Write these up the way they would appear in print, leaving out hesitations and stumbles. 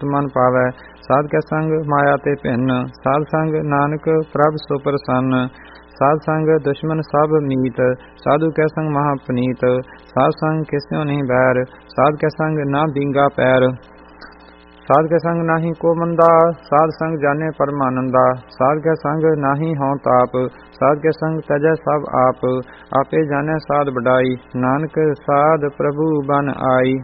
चित मन पावै। साध कै संग माया ते भिन्न, साध संग नानक प्रभ सो प्रसन्न। साध संग दुश्मन सब मीत, साधु कै संग महापनीत। साध संग किस्यो नहीं बैर, साध कै संग ना बींगा पैर। साध कै संग नाही को मंदा, साध संग जाने परमानंदा। साध कै संग नाही हों ताप, साध कै संग तजै सब आप। आपे जाने साध बढ़ाई, नानक साध प्रभु बन आई।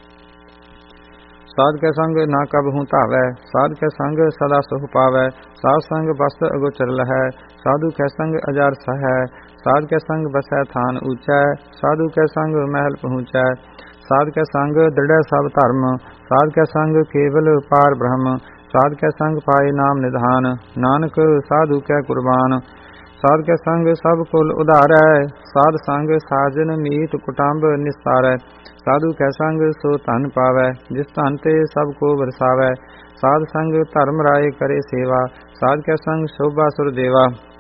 साध कै संग ना कबहू धावै, साध कै संग सदा सुख पावै। साध संग बस अगोचर लहै, साधु कै संग अजार सहै। साध कै संग बसै थान ऊंचै, साधु कै संग महल पहुँचै। साध कै संग दृढ़ सब धर्म, साध कै संग केवल पार ब्रह्म। साध कै संग पाए नाम निधान, नानक साधु कै कुर्बान। साध कै संग सब कुल उधारै, साध संग साजन मीत कुटुंब निस्तारै। साधु कै संग सो धन पावै, जिस धन ते सब को बरसावै। साध संग धर्म राय करे सेवा, साध कै संग शोभा सुर देवा।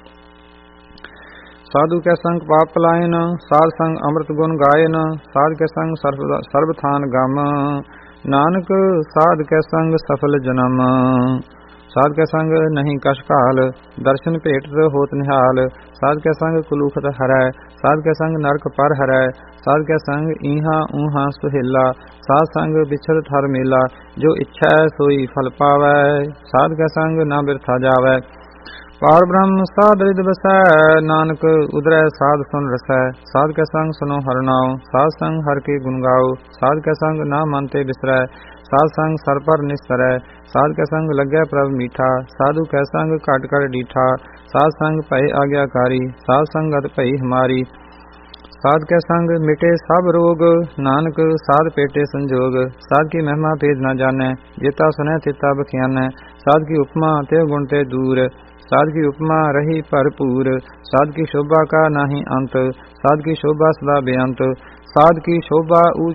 साधु कै संग पाप पलायन, साध संग अमृत गुण गायन। साध कै संग सर्व थान गम, नानक साध कै संग सफल जन्म। साध कै संग नहीं कछ काल, दर्शन भेट होत निहाल। साध कै संग कुलूखत हरै, साध कै संग नरक पर हरै। साध कै संग ईहा ऊहा सुहेला, साध संग बिछड़ थर मेला। जो इच्छा सोई फल पावै, साध कै संग ना बिरथा जावै। पार ब्रह्म साध रिद बसै, नानक उदरै साध सुन रसै। साध कै संग सुनो हर नाम, साध संग हर के गुण गाओ। साध कै संग ना मन ते बिसरै, साध संग सर पर निस्सरै। साध कै संग लगै प्रभ मीठा, साधु कै संग घट घट डीठा। साध संग भय आज्ञाकारी, साध संगत भई हमारी। साध कै संग मिटे सब रोग, नानक साध पेटे संजोग। साध की महिमा भेद न जानै, जेता सुनै तेता बखियानै। साध की उपमा ते गुण ते दूर, साध की उपमा रही भरपूर। साध की शोभा का नाही अंत, साध की शोभा सदा बेअंत। साध की शोभा